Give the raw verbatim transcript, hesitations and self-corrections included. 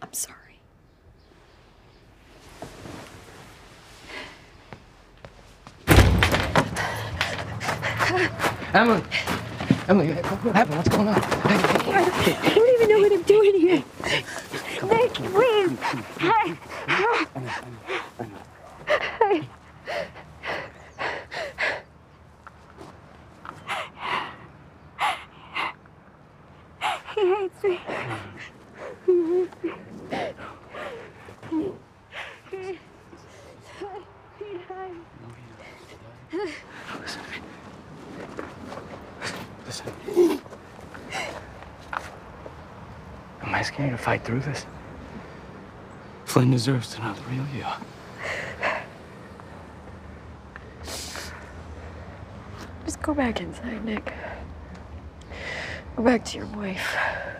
I'm sorry. Emily! Emily, what happened? What's going on? I don't even know what I'm doing here. Nick, please. Hey. Hey. He hates me. He hates me. He, he died. Listen to me. Listen. Am I scared to fight through this? Flynn deserves to know the real you. Just go back inside, Nick. Go back to your wife.